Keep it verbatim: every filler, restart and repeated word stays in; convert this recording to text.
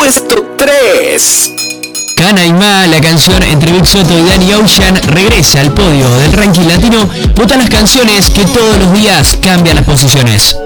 puesto tres. Cana y Ma, la canción entre Big Soto y Danny Ocean, regresa al podio del ranking latino. Votan las canciones que todos los días cambian las posiciones.